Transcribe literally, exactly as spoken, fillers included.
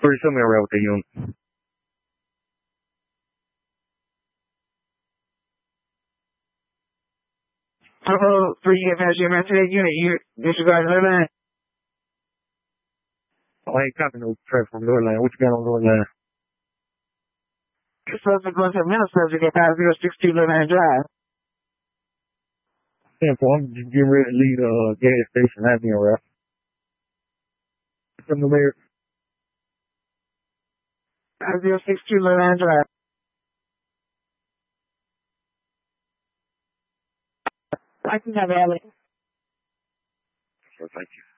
Pretty familiar with the unit. Hello, three unit manager, man. To that unit, you disregard the line. Oh, I ain't copying no traffic from Northland. What you got on Northland? The subject going to the middle subject at five zero six two Northland Drive. Yeah, so I'm just getting ready to leave the uh, gas station. Have me around. From the mayor. five zero six two Northland Drive. I can have Alex. So thank you.